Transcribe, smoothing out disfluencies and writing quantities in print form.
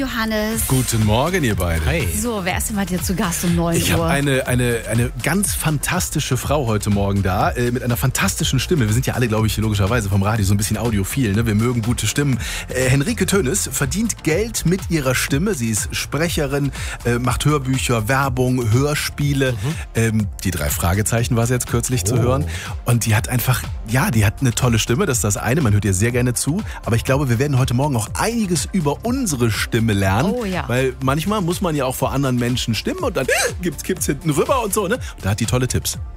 Johannes. Guten Morgen, ihr beiden. Hi. So, wer ist denn bei dir zu Gast um 9 Uhr? Ich habe eine ganz fantastische Frau heute Morgen da, mit einer fantastischen Stimme. Wir sind ja alle, glaube ich, logischerweise vom Radio so ein bisschen audiophil, ne? Wir mögen gute Stimmen. Henrike Tönnes verdient Geld mit ihrer Stimme. Sie ist Sprecherin, macht Hörbücher, Werbung, Hörspiele. Die 3 Fragezeichen war sie jetzt kürzlich zu hören. Und die hat einfach, die hat eine tolle Stimme, das ist das eine. Man hört ihr sehr gerne zu. Aber ich glaube, wir werden heute Morgen auch einiges über unsere Stimme lernen. Oh ja. Weil manchmal muss man ja auch vor anderen Menschen stimmen und dann kippt's hinten rüber und so, ne? Und da hat die tolle Tipps.